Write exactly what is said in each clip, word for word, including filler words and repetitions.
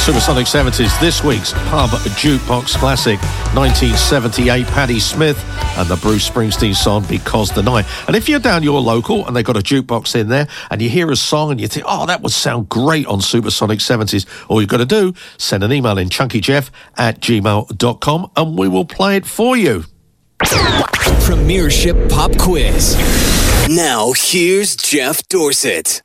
Supersonic seventies, this week's Pub Jukebox Classic, nineteen seventy-eight, Patti Smith and the Bruce Springsteen song, Because the Night. And if you're down your local and they've got a jukebox in there and you hear a song and you think, oh, that would sound great on Supersonic seventies, all you've got to do, send an email in chunkyjeff at gmail dot com and we will play it for you. Premiership Pop Quiz. Now, here's Jeff Dorset.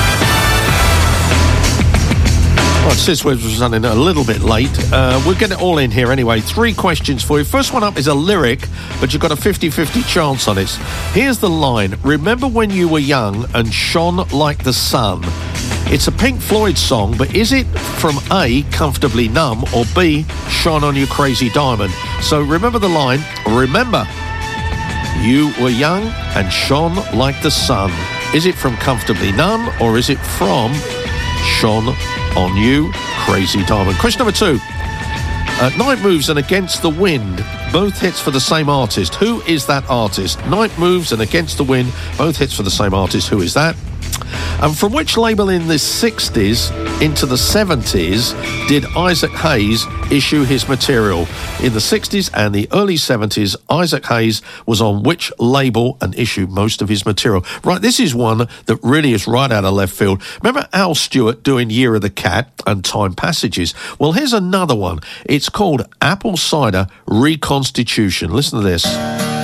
Right, since we're running a little bit late, uh, we'll get it all in here anyway. Three questions for you. First one up is a lyric, but you've got a fifty-fifty chance on it. Here's the line. Remember when you were young and shone like the sun? It's a Pink Floyd song, but is it from A, Comfortably Numb, or B, Shine on You Crazy Diamond? So remember the line. Remember, you were young and shone like the sun. Is it from Comfortably Numb, or is it from Shone on You Crazy Diamond? Question number two. Uh, Night Moves and Against the Wind, both hits for the same artist. Who is that artist? Night Moves and Against the Wind, both hits for the same artist. Who is that? And from which label in the sixties into the seventies did Isaac Hayes issue his material? In the sixties and the early seventies, Isaac Hayes was on which label and issued most of his material? Right, this is one that really is right out of left field. Remember Al Stewart doing Year of the Cat and Time Passages? Well, here's another one. It's called Apple Cider Reconstitution. Listen to this.